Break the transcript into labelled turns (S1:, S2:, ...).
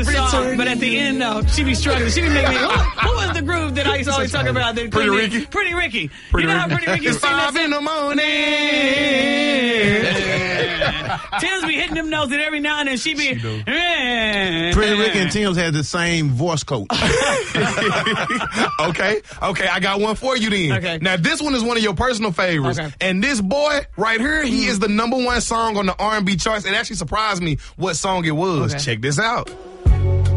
S1: the song, but at the end, though, she be struggling. She be making me, who was the group that I used to always talk about?
S2: Pretty Ricky?
S1: Pretty Ricky. You know how Pretty Ricky
S2: It's 5 in the morning.
S1: Tim's be hitting them notes, and every now and then she be...
S3: Pretty Ricky and Tim's had the same voice coach.
S2: Okay, I got one for you then.
S1: Okay.
S2: Now, this one is one of your personal favorites.
S1: Okay.
S2: And this boy right here, he is the #1 song on the R&B charts. It actually surprised me what song it was.
S1: Okay.
S2: Check this out.